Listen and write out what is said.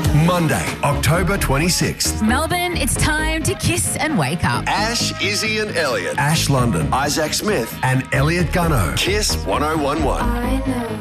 Monday, October 26th. Melbourne, it's time to kiss and wake up. Ash, Izzy and Elliot. Ash London, Isaac Smith and Elliot Gunno. Kiss 1011.